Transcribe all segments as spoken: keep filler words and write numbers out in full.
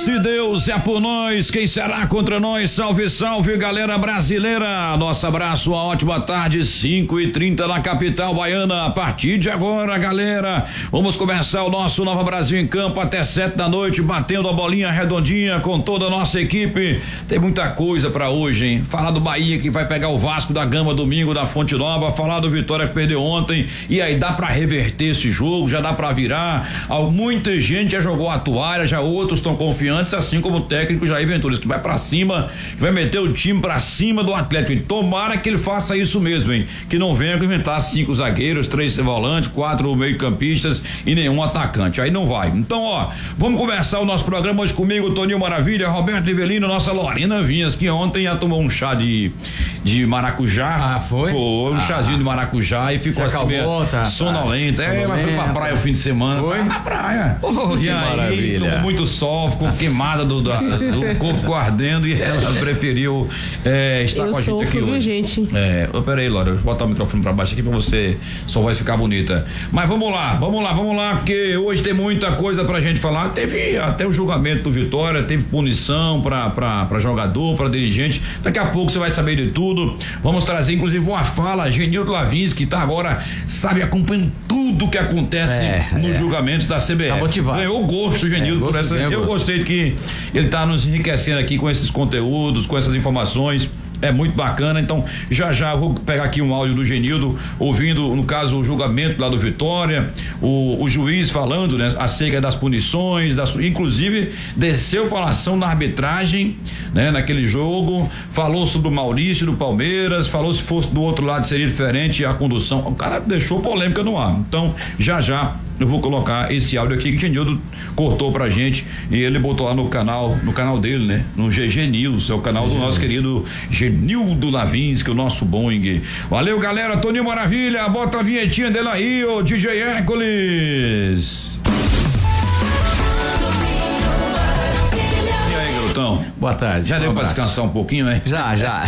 Se Deus é por nós, quem será contra nós? Salve, salve, galera brasileira. Nosso abraço, uma ótima tarde, cinco e trinta na capital baiana. A partir de agora, galera, vamos começar o nosso Nova Brasil em Campo até sete da noite, batendo a bolinha redondinha com toda a nossa equipe. Tem muita coisa pra hoje, hein? Falar do Bahia que vai pegar o Vasco da Gama domingo da Fonte Nova, falar do Vitória que perdeu ontem, e aí dá pra reverter esse jogo, já dá pra virar. Muita gente já jogou a toalha, já outros estão confiantes, assim como o técnico Jair Ventura, que vai pra cima, que vai meter o time pra cima do Atlético. Tomara que ele faça isso mesmo, hein? Que não venha inventar cinco zagueiros, três volantes, quatro meio-campistas e nenhum atacante. Aí não vai. Então, ó, vamos começar o nosso programa hoje comigo, Toninho Maravilha, Roberto Rivelino, nossa Lorena Vinhas, que ontem já tomou um chá de, de maracujá. Ah, foi? Foi, um ah. chazinho de maracujá e ficou assim meio tá, sonolenta. Tá, é, ela foi pra praia o fim de semana. Foi? Tá na praia. Oh, e que aí, maravilha. Tomou muito sol, ficou queimada do, do, do corpo ficou ardendo e ela preferiu é, estar eu com a gente aqui hoje. Gente. É, oh, peraí, Laura, vou botar o microfone pra baixo aqui pra você, sua voz ficar bonita. Mas vamos lá, vamos lá, vamos lá, porque hoje tem muita coisa pra gente falar. Teve até o julgamento do Vitória, teve punição pra, pra, pra jogador, pra dirigente. Daqui a pouco você vai saber de tudo. Vamos trazer inclusive uma fala, Genildo Lavins, que tá agora, sabe, acompanhando tudo que acontece é, nos é. julgamentos da C B F. Tá motivado. Ganhou gosto, Genildo, é, por essa. Eu gosto. gostei de que ele tá nos enriquecendo aqui com esses conteúdos, com essas informações. É muito bacana, então já já vou pegar aqui um áudio do Genildo, ouvindo, no caso, o julgamento lá do Vitória, o, o juiz falando, né, acerca das punições, das, inclusive desceu falação na arbitragem, né, naquele jogo, falou sobre o Maurício do Palmeiras, falou se fosse do outro lado seria diferente a condução. O cara deixou polêmica no ar. Então, já já eu vou colocar esse áudio aqui que o Genildo cortou pra gente e ele botou lá no canal, no canal dele, né? No G G News, é o canal do nosso querido Genildo Lavins, que é o nosso Boeing. Valeu, galera, Toninho Maravilha, bota a vinhetinha dele aí, ô D J Hércules. Então, boa tarde. Já um deu para abraço. Descansar um pouquinho, né? Já, já.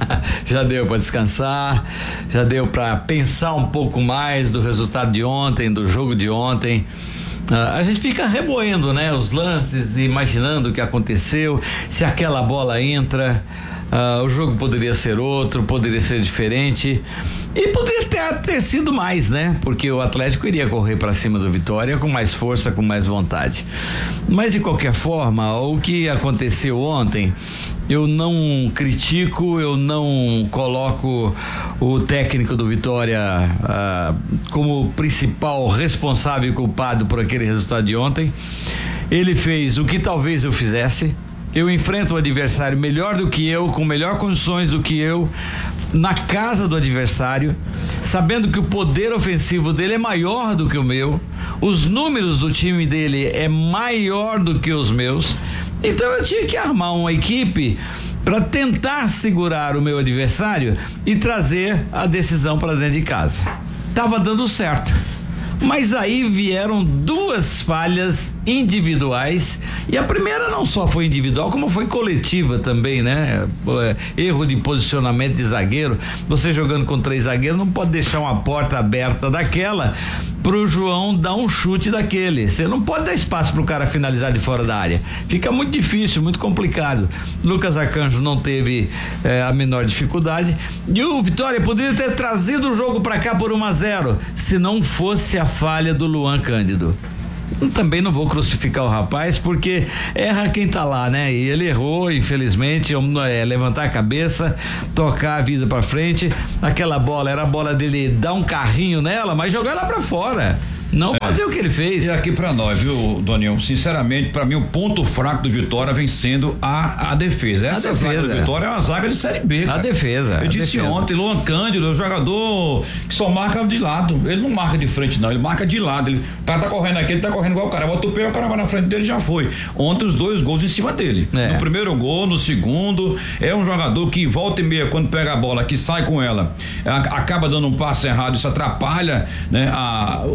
Já deu para descansar, já deu para pensar um pouco mais do resultado de ontem, do jogo de ontem. Uh, a gente fica remoendo, né? Os lances, imaginando o que aconteceu, se aquela bola entra. Uh, o jogo poderia ser outro, poderia ser diferente e poderia ter, ter sido mais, né? Porque o Atlético iria correr para cima do Vitória com mais força, com mais vontade. Mas de qualquer forma, o que aconteceu ontem, eu não critico, eu não coloco o técnico do Vitória uh, como principal responsável e culpado por aquele resultado de ontem. Ele fez o que talvez eu fizesse. Eu enfrento o adversário melhor do que eu, com melhor condições do que eu, na casa do adversário, sabendo que o poder ofensivo dele é maior do que o meu, os números do time dele é maior do que os meus, então eu tinha que armar uma equipe para tentar segurar o meu adversário e trazer a decisão para dentro de casa. Tava dando certo. Mas aí vieram duas falhas individuais, e a primeira não só foi individual, como foi coletiva também, né? Erro de posicionamento de zagueiro. Você jogando com três zagueiros não pode deixar uma porta aberta daquela pro João dar um chute daquele. Você não pode dar espaço pro cara finalizar de fora da área. Fica muito difícil, muito complicado. Lucas Arcanjo não teve eh, a menor dificuldade, e o Vitória poderia ter trazido o jogo pra cá por um a zero, se não fosse a falha do Luan Cândido. Eu também não vou crucificar o rapaz, porque erra quem tá lá, né? E ele errou, infelizmente. É, levantar a cabeça, tocar a vida pra frente. Aquela bola, era a bola dele dar um carrinho nela, mas jogar lá pra fora. Não é. fazer o que ele fez. E aqui pra nós, viu, Doninho? Sinceramente, pra mim, o ponto fraco do Vitória vem sendo a, a defesa. Essa a defesa. zaga do Vitória é uma zaga de Série B. A cara. defesa. Eu a disse defesa. ontem, Luan Cândido é um jogador que só marca de lado. Ele não marca de frente, não. Ele marca de lado. Ele, o cara tá correndo aqui, ele tá correndo igual o cara. Bota o pé, o cara vai na frente dele, já foi. Ontem, os dois gols em cima dele. É. No primeiro gol, no segundo. É um jogador que volta e meia, quando pega a bola, que sai com ela, acaba dando um passo errado, isso atrapalha, né, a, o,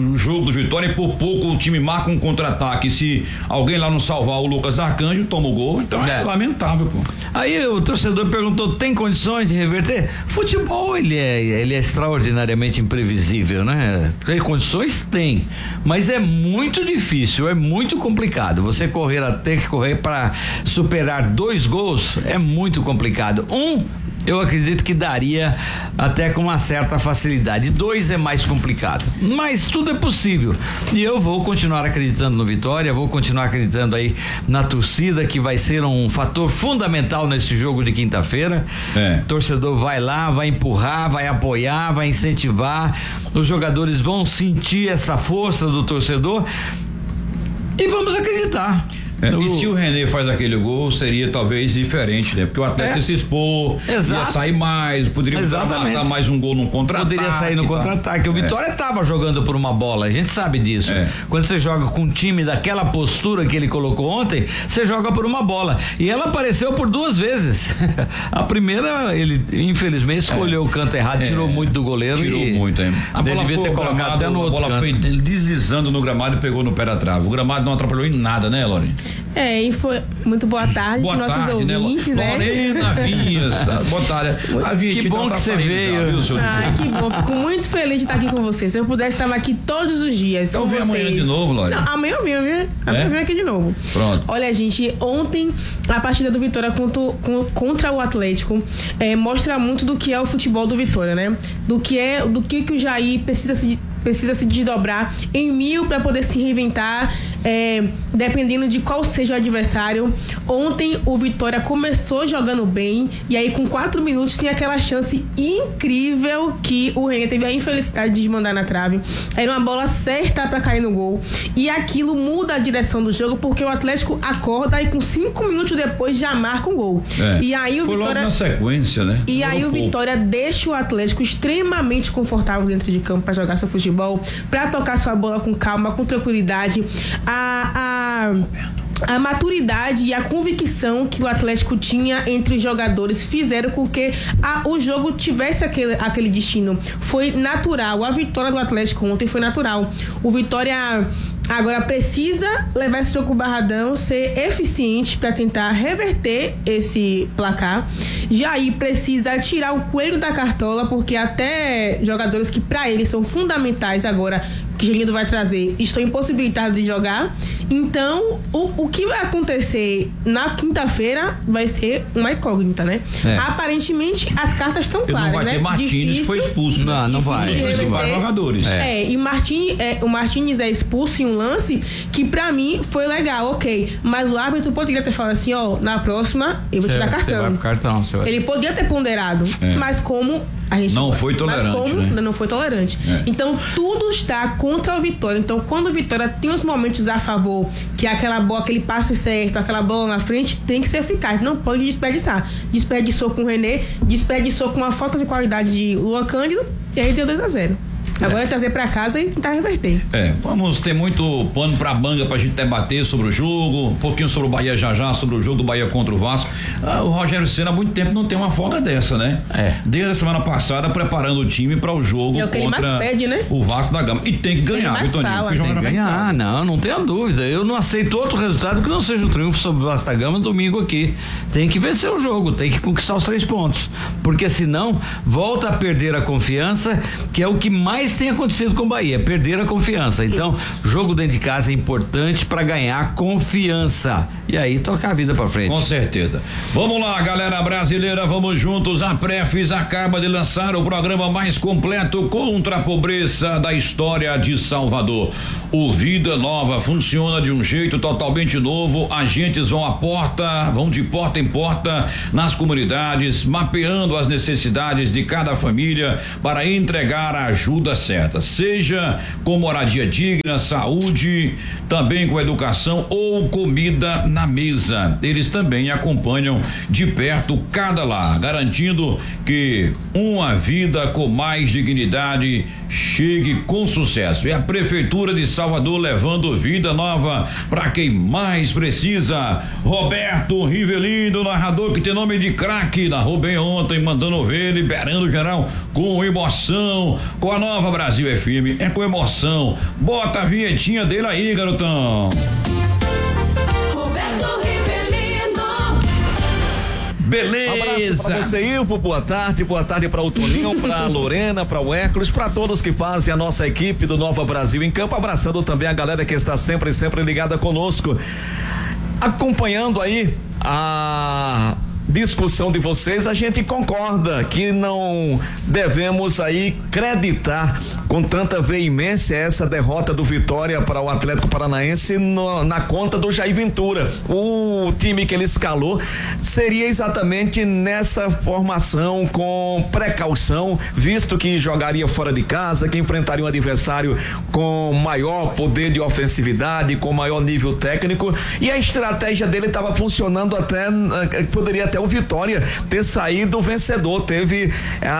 o jogo do Vitória e por pouco o time marca um contra-ataque. Se alguém lá não salvar o Lucas Arcanjo, toma o gol. Então é, é lamentável, pô. Aí o torcedor perguntou: tem condições de reverter? Futebol, ele é, ele é extraordinariamente imprevisível, né? Tem condições? Tem. Mas é muito difícil, é muito complicado. Você correr até que correr para superar dois gols é muito complicado. Um, eu acredito que daria até com uma certa facilidade. Dois é mais complicado, mas tudo é possível. E eu vou continuar acreditando no Vitória, vou continuar acreditando aí na torcida, que vai ser um fator fundamental nesse jogo de quinta-feira. É. O torcedor vai lá, vai empurrar, vai apoiar, vai incentivar. Os jogadores vão sentir essa força do torcedor e vamos acreditar. É, no... E se o René faz aquele gol, seria talvez diferente, né? Porque o atleta é. se expor, Exato. ia sair mais, poderia dar mais um gol no contra-ataque. Poderia sair no contra-ataque. O Vitória estava é. jogando por uma bola, a gente sabe disso. É. Quando você joga com um time daquela postura que ele colocou ontem, você joga por uma bola. E ela apareceu por duas vezes. A primeira, ele infelizmente escolheu é. o canto errado, tirou é. muito do goleiro. Tirou e muito, hein? A bola devia ter colocado gramado, até no outro canto. A bola foi deslizando no gramado e pegou no pé da trave. O gramado não atrapalhou em nada, né, Lorena? É, e foi muito boa tarde boa nossos tarde, ouvintes, né? Lorena Vinhas, tá? Boa tarde. A que bom que você veio. Ah, que bom, fico muito feliz de estar aqui com vocês. Se eu pudesse estar aqui todos os dias então com vem vocês. Amanhã de novo, Lorena? Não, amanhã eu venho, viu? Amanhã é? eu venho aqui de novo. Pronto. Olha, gente, ontem a partida do Vitória contra, contra o Atlético é, mostra muito do que é o futebol do Vitória, né? Do que é, do que, que o Jair precisa se precisa se desdobrar em mil para poder se reinventar, é, dependendo de qual seja o adversário. Ontem o Vitória começou jogando bem e aí com quatro minutos tinha aquela chance incrível que o René teve a infelicidade de mandar na trave. Era uma bola certa para cair no gol e aquilo muda a direção do jogo, porque o Atlético acorda e com cinco minutos depois já marca um gol. É, e aí o foi Vitória, logo na sequência, né? E aí o Vitória deixa o Atlético extremamente confortável dentro de campo para jogar seu futebol, para tocar sua bola com calma, com tranquilidade. A, a, a maturidade e a convicção que o Atlético tinha entre os jogadores fizeram com que a, o jogo tivesse aquele, aquele destino. Foi natural. A vitória do Atlético ontem foi natural. O Vitória agora precisa levar esse jogo pro Barradão, ser eficiente para tentar reverter esse placar. Jair precisa tirar o coelho da cartola, porque até jogadores que para ele são fundamentais agora, que Gelindo vai trazer, estão impossibilitados de jogar. Então, o, o que vai acontecer na quinta-feira vai ser uma incógnita, né? É. Aparentemente, as cartas estão claras, né? Não vai ter Martínez, que foi expulso. Não, não vai. Vai jogadores. É. é, e Martínez é, o Martínez é expulso em um lance que pra mim foi legal, ok. Mas o árbitro poderia ter falado assim, ó, na próxima eu vou te dar cartão. cartão Ele podia ter ponderado, é. mas como a gente não foi tolerante, mas como né? não foi tolerante. É. Então tudo está contra o Vitória. Então quando o Vitória tem os momentos a favor, que é aquela bola, aquele passe certo, aquela bola na frente, tem que ser eficaz, não pode desperdiçar. Desperdiçou com o René, desperdiçou com a falta de qualidade de Luan Cândido, e aí deu dois a zero. Agora é trazer pra casa e tentar reverter. É, vamos ter muito pano pra manga pra gente debater sobre o jogo, um pouquinho sobre o Bahia já já, sobre o jogo do Bahia contra o Vasco. Ah, o Rogério Ceni há muito tempo não tem uma folga dessa, né? É. Desde a semana passada preparando o time para o jogo é o que contra ele mais pede, né? o Vasco da Gama. E tem que ganhar, viu, Toninho? Tem que ganhar, não, não tenha dúvida. Eu não aceito outro resultado que não seja um triunfo sobre o Vasco da Gama domingo aqui. Tem que vencer o jogo, tem que conquistar os três pontos. Porque senão volta a perder a confiança, que é o que mais tem acontecido com o Bahia, perder a confiança. Então, isso. Jogo dentro de casa é importante para ganhar confiança e aí tocar a vida para frente. Com certeza. Vamos lá, galera brasileira, vamos juntos. A Prefis acaba de lançar o programa mais completo contra a pobreza da história de Salvador. O Vida Nova funciona de um jeito totalmente novo. Agentes vão à porta, vão de porta em porta nas comunidades, mapeando as necessidades de cada família para entregar a ajuda certa, seja com moradia digna, saúde, também com educação ou comida na mesa. Eles também acompanham de perto cada lar, garantindo que uma vida com mais dignidade chegue com sucesso. É a Prefeitura de Salvador levando vida nova para quem mais precisa. Roberto Rivelino, narrador que tem nome de craque, narrou bem ontem, mandando ver, liberando geral com emoção, com a nova Brasil F M, é com emoção. Bota a vinhetinha dele aí, garotão. Beleza. Abraço pra você, Ivo, boa tarde, boa tarde pra o Toninho, pra Lorena, pra o Hércules, pra todos que fazem a nossa equipe do Nova Brasil em Campo, abraçando também a galera que está sempre, sempre ligada conosco, acompanhando aí a discussão de vocês. A gente concorda que não devemos aí creditar com tanta veemência essa derrota do Vitória para o Atlético Paranaense no, na conta do Jair Ventura. O time que ele escalou seria exatamente nessa formação, com precaução, visto que jogaria fora de casa, que enfrentaria um adversário com maior poder de ofensividade, com maior nível técnico, e a estratégia dele estava funcionando até, poderia até o Vitória ter saído vencedor. Teve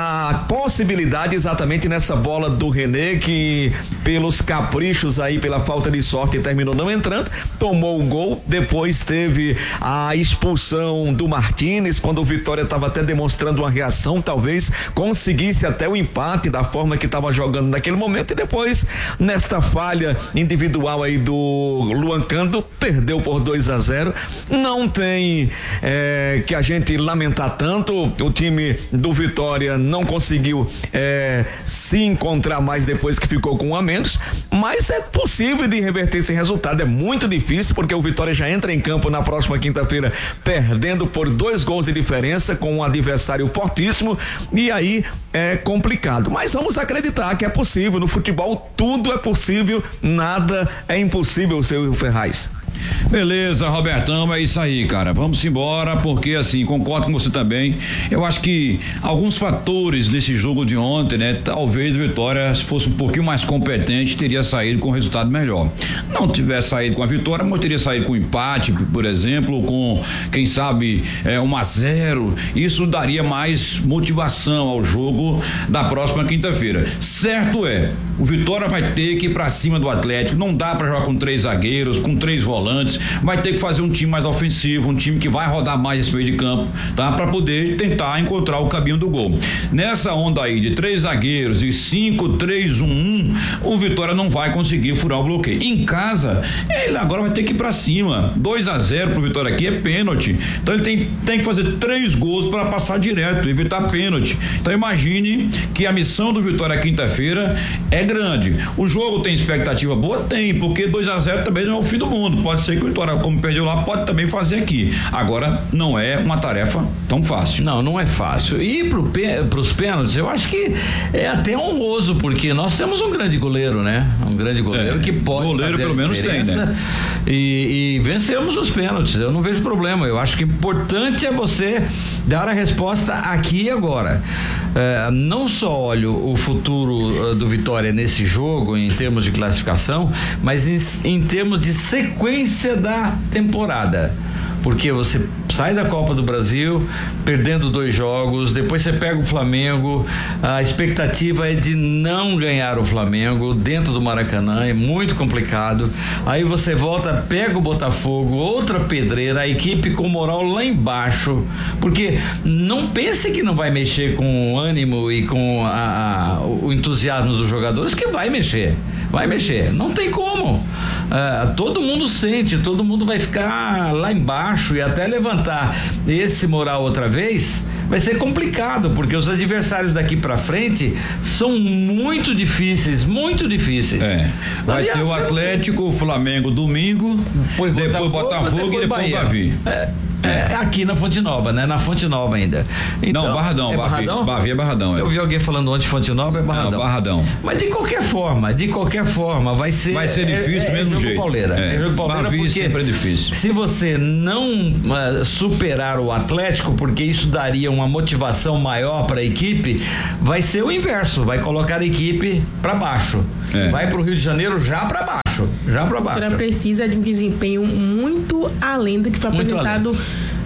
a possibilidade exatamente nessa bola do René, que pelos caprichos aí, pela falta de sorte, terminou não entrando, tomou o gol. Depois teve a expulsão do Martínez, quando o Vitória estava até demonstrando uma reação, talvez conseguisse até o empate da forma que estava jogando naquele momento, e depois nesta falha individual aí do Luan Cândido, perdeu por dois a zero. Não tem é, que a gente lamentar tanto. O time do Vitória não conseguiu é, se encontrar mais depois que ficou com um a menos, mas é possível de reverter esse resultado. É muito difícil, porque o Vitória já entra em campo na próxima quinta-feira perdendo por dois gols de diferença, com um adversário fortíssimo, e aí é complicado, mas vamos acreditar que é possível. No futebol tudo é possível, nada é impossível, seu Ferraz. Beleza, Robertão, é isso aí, cara. Vamos embora, porque assim, concordo com você também. Eu acho que alguns fatores nesse jogo de ontem, né? Talvez o Vitória, se fosse um pouquinho mais competente, teria saído com um resultado melhor. Não tivesse saído com a vitória, mas teria saído com empate, por exemplo, com, quem sabe, é, um a zero. Isso daria mais motivação ao jogo da próxima quinta-feira. Certo é, o Vitória vai ter que ir pra cima do Atlético. Não dá pra jogar com três zagueiros, com três volantes. Vai ter que fazer um time mais ofensivo, um time que vai rodar mais esse meio de campo, tá? Para poder tentar encontrar o caminho do gol. Nessa onda aí de três zagueiros e cinco, três, um, um, o Vitória não vai conseguir furar o bloqueio. Em casa, ele agora vai ter que ir pra cima. dois a zero pro Vitória aqui é pênalti. Então ele tem, tem que fazer três gols para passar direto, evitar pênalti. Então imagine que a missão do Vitória quinta-feira é grande. O jogo tem expectativa boa? Tem, porque dois a zero também não é o fim do mundo. Pode ser que o Vitória, como perdeu lá, pode também fazer aqui. Agora, não é uma tarefa tão fácil. Não, não é fácil. E pro, pros pênaltis, eu acho que é até honroso, porque nós temos um grande goleiro, né? Um grande goleiro é, que pode goleiro pelo menos tem, né? E, e vencemos os pênaltis, eu não vejo problema. Eu acho que o importante é você dar a resposta aqui e agora. É, não só olho o futuro uh, do Vitória nesse jogo, em termos de classificação, mas em, em termos de sequência da temporada. Porque você sai da Copa do Brasil perdendo dois jogos, depois você pega o Flamengo, a expectativa é de não ganhar o Flamengo dentro do Maracanã, é muito complicado. Aí você volta, pega o Botafogo, outra pedreira, a equipe com moral lá embaixo, porque não pense que não vai mexer com o ânimo e com a, a, o entusiasmo dos jogadores, que vai mexer. Vai mexer, não tem como. Uh, todo mundo sente, todo mundo vai ficar lá embaixo, e até levantar esse moral outra vez vai ser complicado, porque os adversários daqui pra frente são muito difíceis, muito difíceis. É. Vai Aliás, ter o Atlético, o Flamengo domingo, depois Botafogo, Botafogo depois e depois Bahia. O Bavi. É. É, aqui na Fonte Nova, né? Na Fonte Nova ainda. Então, não, Barradão, é Barradão? Bavi é Barradão. É. Eu vi alguém falando ontem Fonte Nova, é Barradão. Não, Barradão. Mas de qualquer forma, de qualquer forma, vai ser. Vai ser difícil é, do mesmo é jeito. Pauleira. É, é jogo pauleira. Bavi porque sempre é difícil. Se você não uh, superar o Atlético, porque isso daria uma motivação maior para a equipe, vai ser o inverso, vai colocar a equipe para baixo. É. Vai pro Rio de Janeiro já para baixo, já para baixo. Ela precisa de um desempenho muito além do que foi muito apresentado além.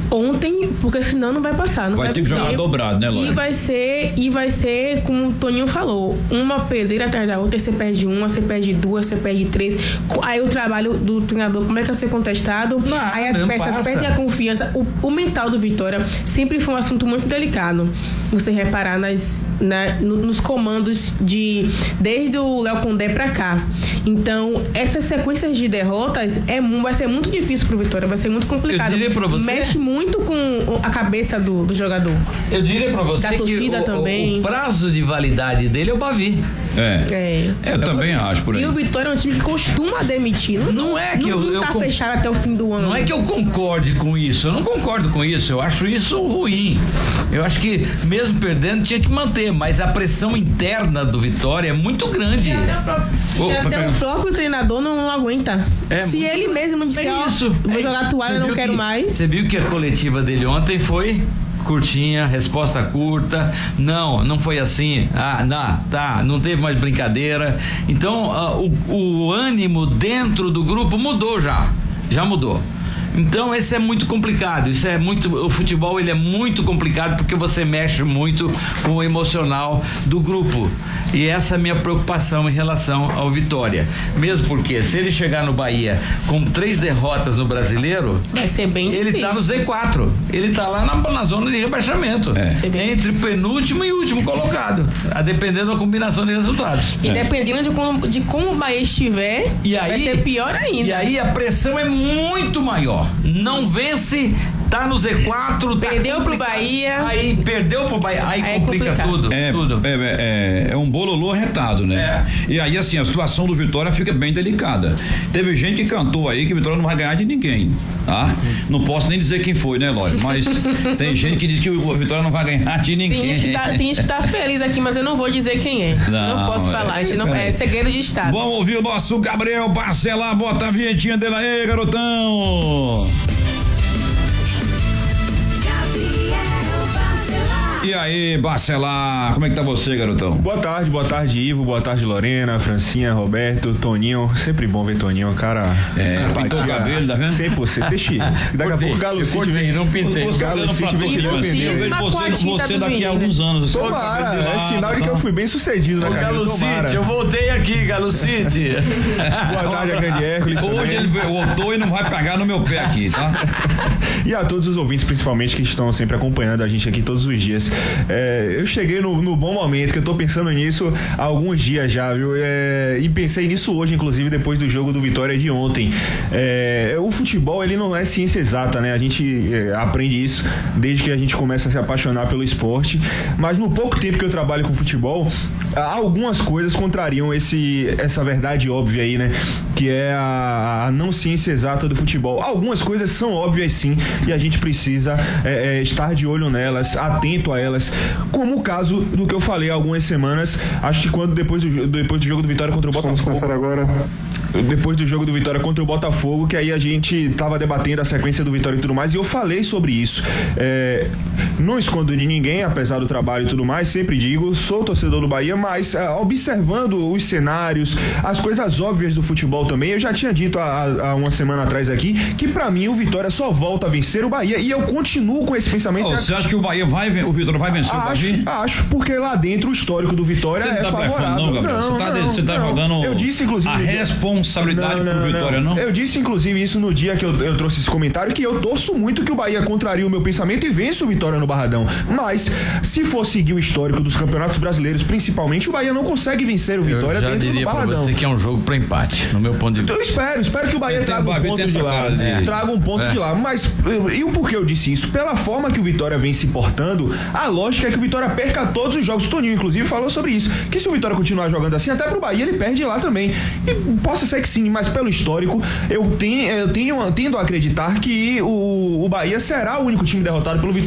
ontem, porque senão não vai passar. Não vai, vai ter que jogar dobrado, né, Laura? E vai ser, e vai ser, como o Toninho falou, uma pedeira atrás da outra, você perde uma, você perde duas, você perde três. Aí o trabalho do treinador começa a ser contestado, não, aí as peças perdem a confiança. O, o mental do Vitória sempre foi um assunto muito delicado. Você reparar nas, na, no, nos comandos de desde o Léo Condé pra cá. Então, essas sequências de derrotas é, vai ser muito difícil pro Vitória, vai ser muito complicado. Eu diria pra você, mexe muito com a cabeça do, do jogador. Eu diria pra você da torcida que o, também. O, o prazo de validade dele é o Bavi. É. é. Eu também acho por aí. E o Vitória é um time que costuma demitir. Não, não é que não, eu, não tá eu fechado até o fim do ano. Não é que eu concorde com isso. Eu não concordo com isso. Eu acho isso ruim. Eu acho que mesmo perdendo tinha que manter, mas a pressão interna do Vitória é muito grande. E até o próprio, oh, e até o próprio treinador não, não aguenta. É, Se ele mesmo não disser, ó, vou jogar a toalha, não quero que, mais. Você viu que a coletiva dele ontem foi curtinha, resposta curta, não, não foi assim, ah, não, tá, não teve mais brincadeira. Então, uh, o, o ânimo dentro do grupo mudou já, já mudou. Então esse é muito complicado, isso é muito, o futebol ele é muito complicado porque você mexe muito com o emocional do grupo, e essa é a minha preocupação em relação ao Vitória, mesmo porque se ele chegar no Bahia com três derrotas no Brasileiro, vai ser bem ele difícil. Tá no Z quatro, ele tá lá na, na zona de rebaixamento, é. entre difícil. penúltimo e último colocado, a dependendo da combinação de resultados. E é. dependendo de como, de como o Bahia estiver, e aí, vai ser pior ainda. E aí a pressão é muito maior. Não vence, tá no Z quatro, perdeu tá pro Bahia. Aí perdeu pro Bahia, aí, aí complica é tudo. É, tudo. É, é, é um bololô arretado, né? É. E aí, assim, a situação do Vitória fica bem delicada. Teve gente que cantou aí que o Vitória não vai ganhar de ninguém, tá? Não posso nem dizer quem foi, né, Lório? Mas tem gente que diz que o Vitória não vai ganhar de ninguém. Tem gente que tá, tem gente que tá feliz aqui, mas eu não vou dizer quem é. Não, não posso é, falar, isso não, é segredo de estado. Vamos ouvir o nosso Gabriel Barcelar, bota a vinhetinha dele aí, garotão. E aí, Barcelar, como é que tá você, garotão? Boa tarde, boa tarde, Ivo, boa tarde, Lorena, Francinha, Roberto, Toninho. Sempre bom ver Toninho, cara. É, pintou o cabelo, tá vendo? cem por cento. Deixa. Daqui a pouco o Galo City vem. Não pintei. O Galo City vem te defender. Eu vejo você, você daqui a alguns anos. Tomara, é sinal de que eu fui bem sucedido na carreira. Galo City, eu voltei aqui, Galo City. Boa tarde, a grande Hércules. Hoje ele voltou e não vai pegar no meu pé aqui, tá? E a todos os ouvintes, principalmente, que estão sempre acompanhando a gente aqui todos os dias. É, eu cheguei no, no bom momento, que eu tô pensando nisso há alguns dias já, viu? É, e pensei nisso hoje, inclusive, depois do jogo do Vitória de ontem. É, o futebol, ele não é ciência exata, né? A gente é, aprende isso desde que a gente começa a se apaixonar pelo esporte, mas no pouco tempo que eu trabalho com futebol, algumas coisas contrariam esse, essa verdade óbvia aí, né? Que é a, a não ciência exata do futebol. Algumas coisas são óbvias sim, e a gente precisa é, é, estar de olho nelas, atento a elas, como o caso do que eu falei há algumas semanas, acho que quando depois do, depois do jogo do Vitória contra o Botafogo. Vamos começar agora. Depois do jogo do Vitória contra o Botafogo, que aí a gente tava debatendo a sequência do Vitória e tudo mais, e eu falei sobre isso. É, não escondo de ninguém, apesar do trabalho e tudo mais, sempre digo, sou torcedor do Bahia, mas é, observando os cenários, as coisas óbvias do futebol também, eu já tinha dito há, há uma semana atrás aqui, que pra mim o Vitória só volta a vencer o Bahia, e eu continuo com esse pensamento. Oh, você acha que o Bahia vai, o Vitória vai vencer acho, o Bahia? Acho, porque lá dentro o histórico do Vitória você é tá favorável. Não, Gabriel, não, você tá, não, você tá não. jogando eu disse, inclusive, a responsabilidade Não, não, pro Vitória, não. não? Eu disse, inclusive, isso no dia que eu, eu trouxe esse comentário, que eu torço muito que o Bahia contraria o meu pensamento e vença o Vitória no Barradão. Mas, se for seguir o histórico dos campeonatos brasileiros, principalmente, o Bahia não consegue vencer o Vitória dentro do Barradão. Eu já diria pra você que é um jogo pra empate, no meu ponto de vista. Então, eu espero, espero que o Bahia traga um ponto de lá. É. Traga um ponto é. de lá. Mas, e o porquê eu disse isso? Pela forma que o Vitória vem se portando, a lógica é que o Vitória perca todos os jogos. O Toninho, inclusive, falou sobre isso. Que se o Vitória continuar jogando assim, até pro Bahia, ele perde lá também. E possa ser que sim, mas pelo histórico, eu tenho, eu tenho tendo a acreditar que o, o Bahia será o único time derrotado pelo Vitória nos próximos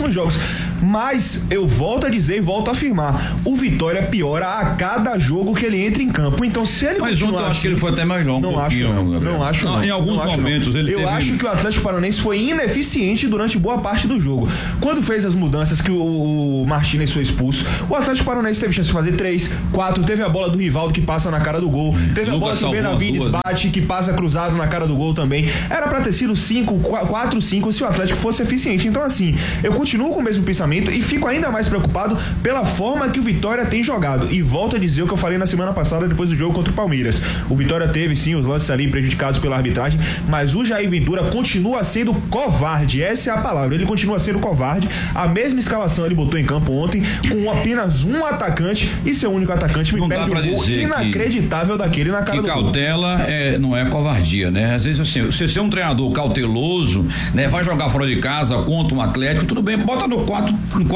próximos jogos. Mas eu volto a dizer e volto a afirmar, o Vitória piora a cada jogo que ele entra em campo. Então, se ele Mas ontem eu acho que ele foi até mais longo. Não acho não, não acho não. Em alguns não momentos ele Eu teve... acho que o Atlético Paranaense foi ineficiente durante boa parte do jogo. Quando fez as mudanças que o, o Martínez foi expulso, o Atlético Paranaense teve chance de fazer três, quatro, teve a bola do Rivaldo que passa na cara do gol, teve Lucas a bola que o Benavides duas, bate, né? que passa cruzado na cara do gol também. Era pra ter sido cinco, quatro, cinco se o Atlético fosse eficiente. Então assim, eu continuo com o mesmo pensamento e fico ainda mais preocupado pela forma que o Vitória tem jogado. E volto a dizer o que eu falei na semana passada depois do jogo contra o Palmeiras. O Vitória teve sim os lances ali prejudicados pela arbitragem, mas o Jair Ventura continua sendo covarde, essa é a palavra, ele continua sendo covarde. A mesma escalação ele botou em campo ontem, com apenas um atacante, e seu único atacante me não perde um gol inacreditável que, daquele na cara que do gol. Cautela é, não é covardia, né? Às vezes assim, se você é um treinador cauteloso, né, vai jogar fora de casa contra um Atlético, tudo bem, bota no quatro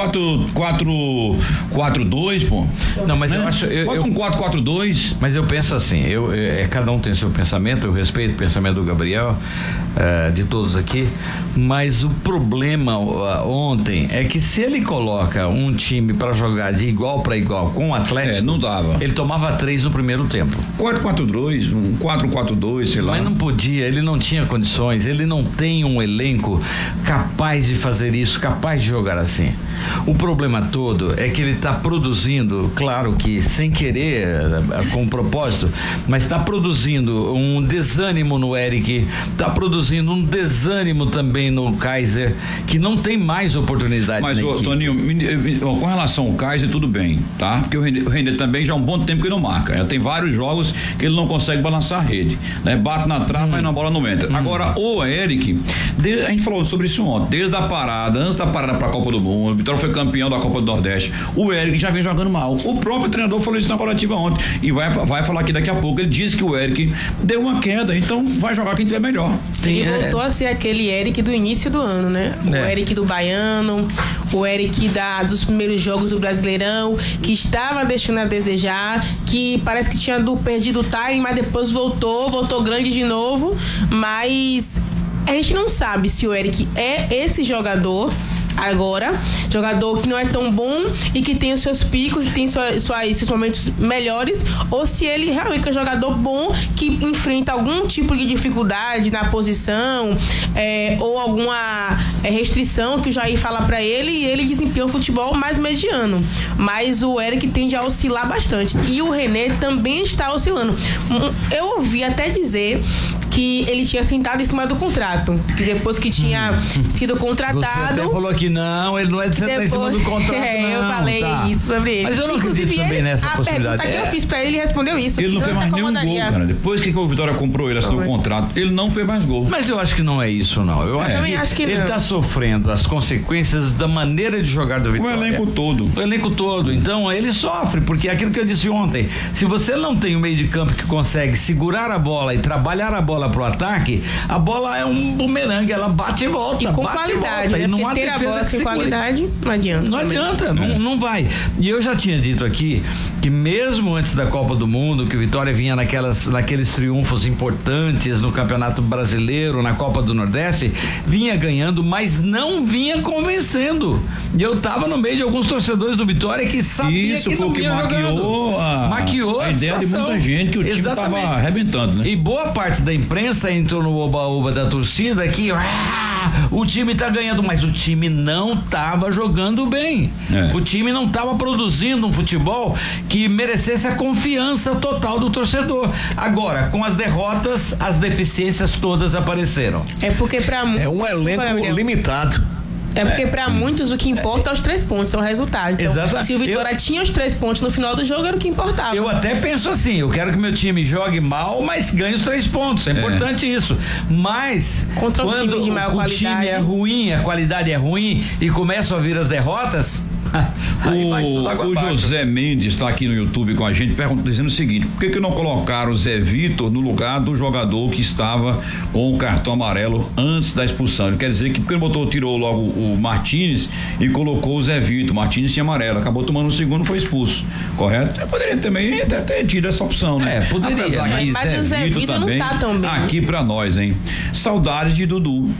quatro dois, pô. Não, mas né? eu acho... Eu, bota eu, um quatro quatro dois. Mas eu penso assim, eu, é, cada um tem seu pensamento, eu respeito o pensamento do Gabriel, é, de todos aqui, mas o problema uh, ontem é que se ele coloca um time para jogar de igual para igual com o Atlético, é, não dava. Ele tomava três no primeiro tempo. quatro quatro dois, um quatro quatro dois, sei lá. Mas não podia, ele não tinha condições, ele não tem um elenco capaz de fazer isso, capaz de jogar assim. O problema todo é que ele está produzindo, claro que sem querer, com propósito, mas está produzindo um desânimo no Eric, está produzindo um desânimo também no Kaiser, que não tem mais oportunidade. Mas, ô, Toninho, com relação ao Kaiser, tudo bem, tá? Porque o Renner também já há um bom tempo que não marca. Já tem vários jogos que ele não consegue balançar a rede, né? Bate na trave, hum. mas na bola não entra. Hum. Agora, o Eric, de, a gente falou sobre isso ontem, desde a parada, antes da parada para a Copa do Mundo, o Vitória foi campeão da Copa do Nordeste, o Eric já vem jogando mal. O próprio treinador falou isso na coletiva ontem e vai, vai falar aqui daqui a pouco. Ele disse que o Eric deu uma queda, então vai jogar quem tiver melhor. Ele é. voltou a ser aquele Eric do início do ano, né? O é. Eric do Baiano, o Eric da, dos primeiros jogos do Brasileirão, que estava deixando a desejar, que parece que tinha do, perdido o time, mas depois voltou, voltou grande de novo, mas a gente não sabe se o Eric é esse jogador agora, jogador que não é tão bom e que tem os seus picos e tem sua, sua, esses momentos melhores, ou se ele realmente é um jogador bom que enfrenta algum tipo de dificuldade na posição, é, ou alguma é, restrição que o Jair fala pra ele e ele desempenha um futebol mais mediano. Mas o Eric tende a oscilar bastante e o René também está oscilando. Eu ouvi até dizer que ele tinha sentado em cima do contrato, que depois que tinha sido contratado... Você até falou que não, ele não é de sentar depois, em cima do contrato, é, não. Eu falei tá. isso sobre ele. Mas eu não Inclusive, acredito também ele, nessa a possibilidade. A pergunta que eu fiz pra ele, ele respondeu isso. Ele não fez mais nenhum gol, cara. Depois que o Vitória comprou ele, assinou o contrato, ele não fez mais gol. Mas eu acho que não é isso, não. Eu acho, é. que, acho que ele não. tá sofrendo as consequências da maneira de jogar do Vitória. O elenco todo. O elenco todo. Então, ele sofre, porque é aquilo que eu disse ontem, se você não tem um meio de campo que consegue segurar a bola e trabalhar a bola pro ataque, a bola é um bumerangue, ela bate e volta. E com bate qualidade, e volta, né? E não Porque ter a bola sem qualidade, não adianta. Não adianta, não, não vai. E eu já tinha dito aqui que mesmo antes da Copa do Mundo, que o Vitória vinha naquelas, naqueles triunfos importantes no Campeonato Brasileiro, na Copa do Nordeste, vinha ganhando, mas não vinha convencendo. E eu tava no meio de alguns torcedores do Vitória que sabiam Isso que foi não o que vinha maquiou a, maquiou a ideia de muita gente que o time Exatamente. tava arrebentando, né? E boa parte da imprensa entrou no oba-oba da torcida que ah, o time tá ganhando, mas o time não tava jogando bem. É. O time não tava produzindo um futebol que merecesse a confiança total do torcedor. Agora, com as derrotas, as deficiências todas apareceram. É porque pra É um elenco limitado. É porque é. para muitos o que importa é os três pontos, é o resultado. Então, exatamente. Se o Vitória eu, tinha os três pontos no final do jogo, era o que importava. Eu até penso assim, eu quero que meu time jogue mal, mas ganhe os três pontos. É, é. importante isso. Mas contra quando time de maior o, qualidade, o time é ruim, a qualidade é ruim e começam a vir as derrotas. O, o José Mendes está aqui no YouTube com a gente perguntando, dizendo o seguinte: por que que não colocaram o Zé Vitor no lugar do jogador que estava com o cartão amarelo antes da expulsão? Ele quer dizer que porque ele botou, tirou logo o Martínez e colocou o Zé Vitor. O Martínez tinha amarelo, acabou tomando o segundo e foi expulso, correto? Eu poderia também até ter tido essa opção, né? É, poderia. Apesar Né? que mas Zé o Zé Vitor Vitor também, não tá tão bem. Aqui pra nós, hein? Saudades de Dudu.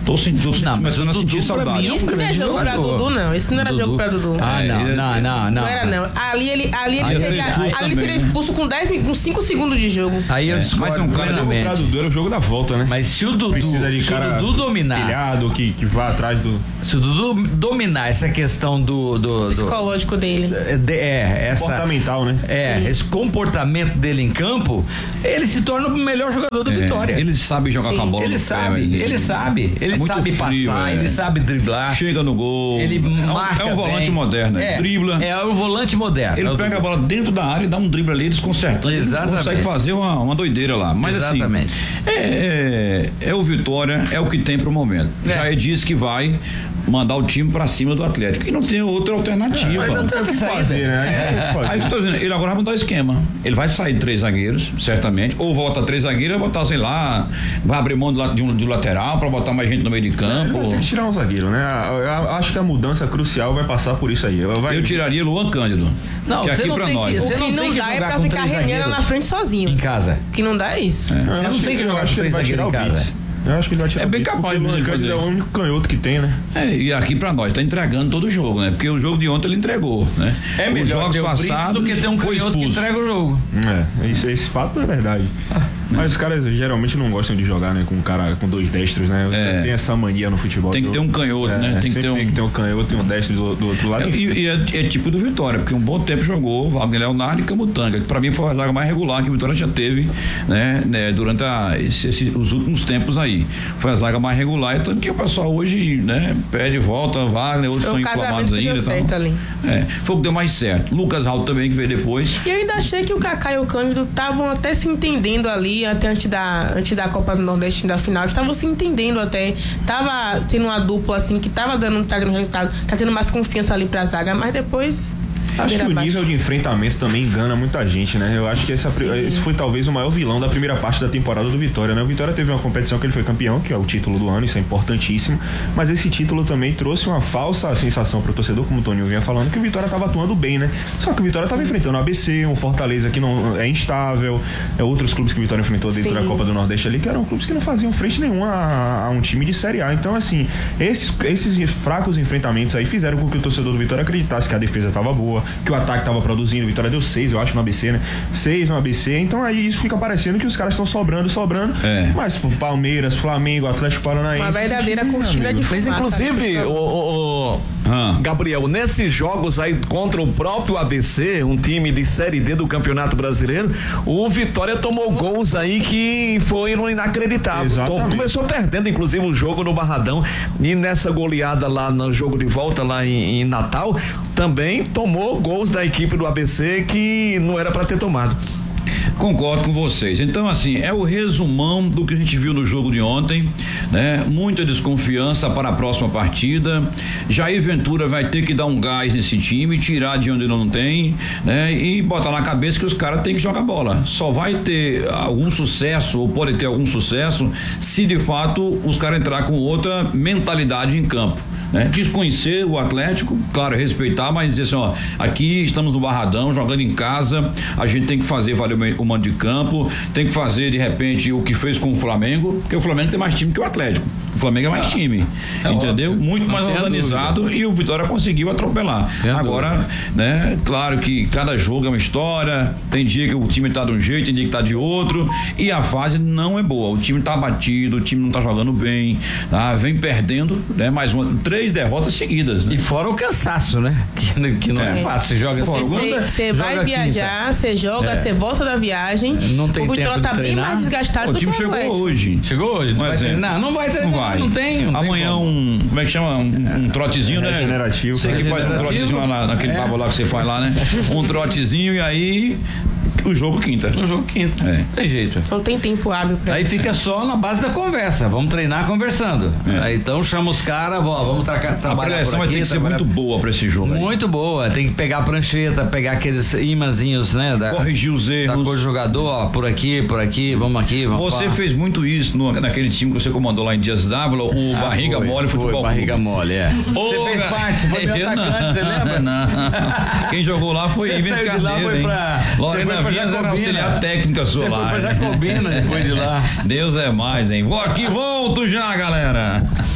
Tô sentindo, não, começando a sentir saudade. Isso não é jogo pra Dudu, não. Isso não era jogo pra Dudu. Ah, não, não, não, não. Não era, não. Ali ele, ali ele, seria, ali ele seria expulso com dez, com cinco segundos de jogo. Aí eu discordo. Mas um cara jogo pra Dudu era o jogo da volta, né? Mas se o Dudu, precisa de se cara o Dudu dominar, pilhado, que, que vá atrás do... Se o Dudu dominar essa questão do... do, do psicológico dele. De, é, essa... Comportamental, né? É, Sim. esse comportamento dele em campo, ele se torna o melhor jogador do é, Vitória. Ele sabe jogar Sim. com a bola. Ele sabe, pé, ele, ele sabe. Ele é sabe frio, passar, é. ele sabe driblar. Chega no gol. Ele marca. É um, é um volante bem. moderno, é, dribla. É o volante moderno. Ele é pega a bola dentro da área e dá um drible ali, desconcertando. Exatamente. Ele consegue fazer uma, uma doideira lá. Mas Exatamente. assim, é, é, é o Vitória, é o que tem pro momento. É. Já disse que vai mandar o time pra cima do Atlético, e não tem outra alternativa. É, mas não tem o que fazer, né? É. Aí eu tô dizendo, ele agora vai mudar o esquema. Ele vai sair de três zagueiros, certamente, ou volta três zagueiros, vai botar, sei lá, vai abrir mão de um de lateral pra botar mais gente no meio de campo. É, tem que tirar um zagueiro, né? Eu acho que a mudança crucial vai passar por isso aí. Eu, vai... eu tiraria Luan Cândido. Não, que é você aqui não pra tem nós. que, o que não, não dá é pra ficar Reneira na frente sozinho. Em casa. O que não dá é isso. É. Você não tem que jogar com três zagueiros em casa. Eu acho que ele vai tirar é bem capaz de de fazer. É o único canhoto que tem, né? É, e aqui pra nós, tá entregando todo o jogo, né? Porque o jogo de ontem ele entregou, né? É melhor os jogos passados do que ter um canhoto que entrega o jogo. É, esse, esse fato não é verdade. Ah, mas os caras geralmente não gostam de jogar, né? Com um cara com dois destros, né? É. Tem essa mania no futebol. Tem que ter um canhoto, é, né? Tem que ter um... tem que ter um canhoto e um destro do, do outro lado. É, e, e é, é tipo do Vitória, porque um bom tempo jogou Wagner Leonardo e Camutanga, que pra mim foi a zaga mais regular que o Vitória já teve, né? né durante a, esse, esse, os últimos tempos aí. Foi a zaga mais regular, e tanto que o pessoal hoje, né, pede volta, Wagner, outros estão inflamados ainda. Deu certo ali. É, foi o que deu mais certo. Lucas Raul também, que veio depois. E eu ainda achei que o Kaká e o Cândido estavam até se entendendo ali, até antes da, antes da Copa do Nordeste, da final, eles estavam se entendendo até. Tava tendo uma dupla assim, que tava dando, tá dando resultado, tá tendo mais confiança ali pra zaga, mas depois... Acho que o nível de enfrentamento também engana muita gente, né? Eu acho que essa, esse foi talvez o maior vilão da primeira parte da temporada do Vitória, né? O Vitória teve uma competição que ele foi campeão, que é o título do ano, isso é importantíssimo, mas esse título também trouxe uma falsa sensação pro torcedor, como o Toninho vinha falando, que o Vitória tava atuando bem, né? Só que o Vitória tava enfrentando o A B C, um Fortaleza que não é instável, é outros clubes que o Vitória enfrentou dentro Sim. da Copa do Nordeste ali, que eram clubes que não faziam frente nenhuma a, a um time de Série A. Então, assim, esses, esses fracos enfrentamentos aí fizeram com que o torcedor do Vitória acreditasse que a defesa tava boa, que o ataque tava produzindo, o Vitória deu seis, eu acho, no A B C, né? Seis no A B C, então aí isso fica parecendo que os caras estão sobrando, sobrando. É. Mas pô, Palmeiras, Flamengo, Atlético Paranaense. Uma verdadeira cortina de fumaça. Mas inclusive, o, o, o ah. Gabriel, nesses jogos aí contra o próprio A B C, um time de Série D do Campeonato Brasileiro, o Vitória tomou gols aí que foram inacreditáveis. Exatamente. Começou perdendo, inclusive, o jogo no Barradão, e nessa goleada lá no jogo de volta lá em, em Natal, também tomou gols da equipe do A B C que não era para ter tomado. Concordo com vocês. Então, assim, é o resumão do que a gente viu no jogo de ontem, né? Muita desconfiança para a próxima partida. Jair Ventura vai ter que dar um gás nesse time, tirar de onde não tem, né? E botar na cabeça que os caras têm que jogar bola. Só vai ter algum sucesso, ou pode ter algum sucesso, se de fato os caras entrar com outra mentalidade em campo. Né? Desconhecer o Atlético, claro, respeitar, mas dizer assim, ó, aqui estamos no Barradão, jogando em casa, a gente tem que fazer valer o mando de campo, tem que fazer de repente o que fez com o Flamengo, porque o Flamengo tem mais time que o Atlético, o Flamengo é mais time, é entendeu? Óbvio. Muito mais organizado, e o Vitória conseguiu atropelar. É agora, dúvida. Né, claro que cada jogo é uma história, tem dia que o time tá de um jeito, tem dia que tá de outro, e a fase não é boa, o time tá abatido, o time não tá jogando bem, tá? Vem perdendo, né, mais uma, três Três derrotas seguidas, né? E fora o cansaço, né? Que, que não é, é fácil. Você joga fora. Você vai viajar, você joga, você é. volta da viagem. Não tem o Vitória tá treinar. bem mais desgastado. O time chegou hoje. Chegou hoje? Mas não, é. não, não vai treinar. Não, vai. não tem. Não Amanhã tem um. Como é que chama? Um, um trotezinho, é, né? Regenerativo. Você que faz um trotezinho lá naquele é. babo lá que você faz lá, né? Um trotezinho e aí. O jogo quinta. O jogo quinta. É. Tem jeito. Não tem tempo hábil pra Aí isso. fica só na base da conversa. Vamos treinar conversando. É. Aí então chama os caras, vamos tra- trabalhar. A preleção vai ter que ser muito boa pra esse jogo. Muito aí. boa. Tem que pegar a prancheta, pegar aqueles imãzinhos, né? Da, corrigir os erros. Da cor do jogador, ó, por aqui, por aqui, vamos aqui, vamos Você lá. fez muito isso no, naquele time que você comandou lá em Dias d'Ávila, o ah, Barriga foi, Mole foi, Futebol Barriga Clube. Mole, é. Ô, você fez parte, você foi meu atacante, você lembra? Não. Quem jogou lá foi Ives Carneiro, lá, foi pra, Lorena Vias era auxiliar técnica sua você lá. Foi pra Jacobina depois de lá. Deus é mais, hein? Vou aqui, volto já, galera.